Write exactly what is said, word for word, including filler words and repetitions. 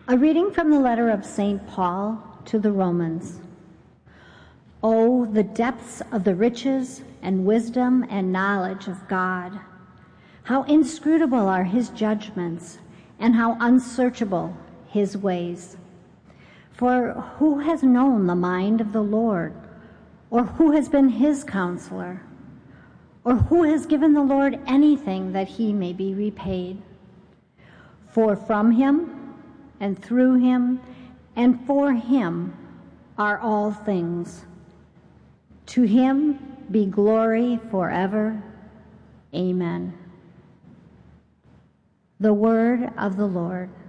A reading from the letter of Saint Paul to the Romans. Oh, the depths of the riches and wisdom and knowledge of God! How inscrutable are his judgments, and how unsearchable his ways. For who has known the mind of the Lord, or who has been his counselor, or who has given the Lord anything that he may be repaid? For from him, and through him, and for him are all things. To him be glory forever. Amen. The word of the Lord.